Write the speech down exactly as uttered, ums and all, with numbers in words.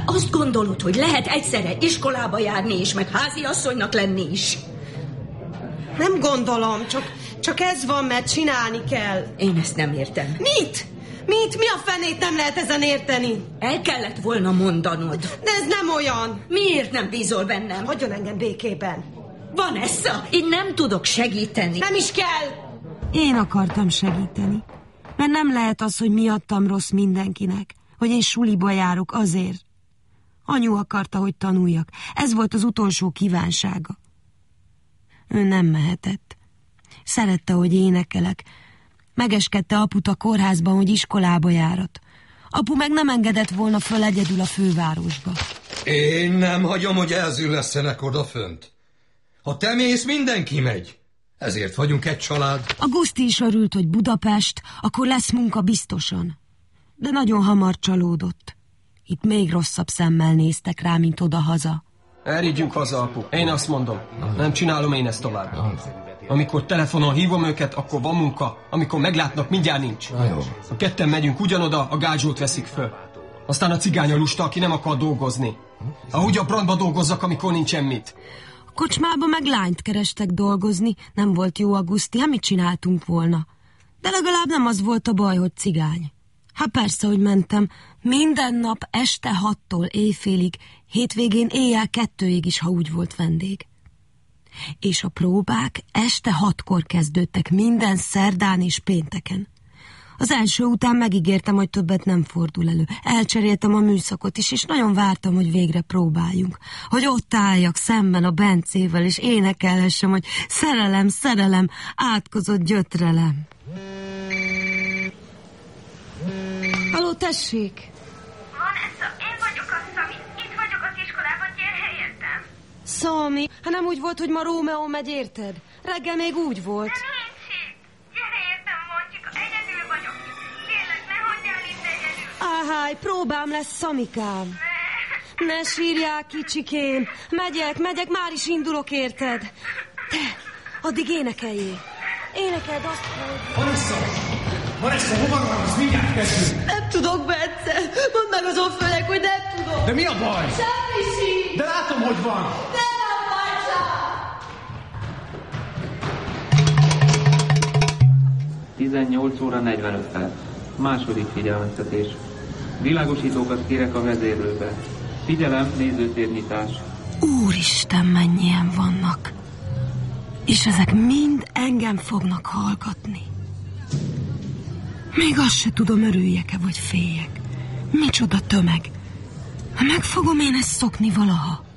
Azt gondolod, hogy lehet egyszerre iskolába járni is, meg háziasszonynak lenni is? Nem gondolom, csak, csak ez van, mert csinálni kell. Én ezt nem értem. Mit? Mit? Mi a fenét nem lehet ezen érteni? El kellett volna mondanod. De ez nem olyan. Miért nem bízol bennem? Hagyjon engem békében. Vanessa, én nem tudok segíteni. Nem is kell. Én akartam segíteni. Mert nem lehet az, hogy miattam rossz mindenkinek. Hogy én suliba járok azért. Anyu akarta, hogy tanuljak. Ez volt az utolsó kívánsága. Ő nem mehetett. Szerette, hogy énekelek. Megeskedte aput a kórházban, hogy iskolába járat. Apu meg nem engedett volna föl egyedül a fővárosba. Én nem hagyom, hogy elzüllesszenek odafönt. Ha te mész, mindenki megy. Ezért vagyunk egy család. A Guszti is örült, hogy Budapest, akkor lesz munka biztosan. De nagyon hamar csalódott. Itt még rosszabb szemmel néztek rá, mint odahaza. Elrígyünk haza, apu. Én azt mondom. Nem csinálom én ezt tovább. Amikor telefonon hívom őket, akkor van munka. Amikor meglátnak, mindjárt nincs. A ketten megyünk ugyanoda, a gázsót veszik föl. Aztán a cigány a lusta, aki nem akar dolgozni. Ahogy a brandba dolgozzak, amikor nincsen mit. A kocsmába meg lányt kerestek dolgozni. Nem volt jó a Guszti, hát mit csináltunk volna? De legalább nem az volt a baj, hogy cigány. Hát persze, hogy mentem. Minden nap este hattól éjfélig, hétvégén éjjel kettőig is, ha úgy volt vendég. És a próbák este hatkor kezdődtek minden szerdán és pénteken. Az első után megígértem, hogy többet nem fordul elő. Elcseréltem a műszakot is, és nagyon vártam, hogy végre próbáljunk. Hogy ott álljak szemben a Bencével, és énekelhessem, hogy szerelem, szerelem, átkozott gyötrelem. Halló, tessék! Vanessa, én vagyok a Szami. Itt vagyok az iskolában, gyere helyettem. Szami, hát nem úgy volt, hogy ma Rómeó megy, érted? Reggel még úgy volt. De nincs itt. Gyere értem, Moncsika, egyedül vagyok. Kérlek, ne hagyjál itt egyedül. Áháj, próbám lesz, Szamikám. Ne. Ne sírjál, kicsikém. Megyek, megyek, már is indulok, érted? Te, addig énekeljél. Énekeld azt, hogy... Vanessa! Vanessa, hova van? Mindjárt kezdünk. Nem tudok, Bence. Mondd meg az ófőnek, hogy nem tudok. De mi a baj? Semmi sincs. De látom, hogy van. Nem van baj csak. tizennyolc óra negyvenöt perc. Második figyelmeztetés. Világosítókat kérek a vezérlőbe. Figyelem, nézőtérnyitás. Úristen, mennyien vannak. És ezek mind engem fognak hallgatni. Még azt se tudom, örüljek-e vagy féljek. Micsoda tömeg. Meg fogom én ezt szokni valaha?